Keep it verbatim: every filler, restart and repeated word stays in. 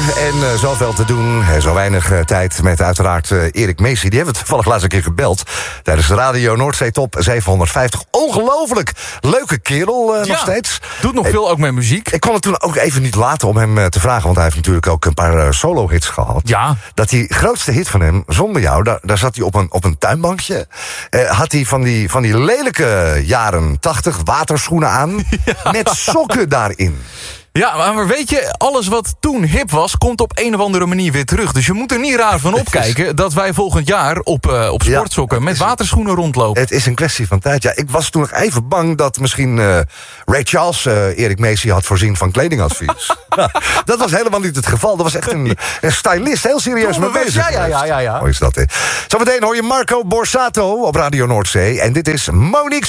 en uh, zoveel te doen. Uh, zo weinig uh, tijd met uiteraard uh, Erik Meesie. Die hebben we toevallig laatst een keer gebeld. Tijdens de Radio Noordzee Top zevenhonderdvijftig. Ongelooflijk leuke kerel uh, ja, nog steeds. Doet nog en, veel ook met muziek. Ik kon het toen ook even niet laten om hem uh, te vragen. Want hij heeft natuurlijk ook een paar uh, solo-hits gehad. Ja. Dat die grootste hit van hem, Zonder Jou... daar, daar zat hij op een, op een tuinbankje. Uh, had hij van die, van die lelijke jaren tachtig waterschoenen aan. Ja. Met sokken daarin. Ja, maar weet je, alles wat toen hip was, komt op een of andere manier weer terug. Dus je moet er niet raar van opkijken dat wij volgend jaar op, uh, op sportsokken ja, met waterschoenen rondlopen. Het is een kwestie van tijd. Ja, ik was toen nog even bang dat misschien uh, Ray Charles uh, Erik Meesie had voorzien van kledingadvies. Dat was helemaal niet het geval. Dat was echt een, een stylist, heel serieus mee bezig. Ja, ja, ja, ja, ja. Mooi is dat, hè. Zometeen hoor je Marco Borsato op Radio Noordzee. En dit is Monique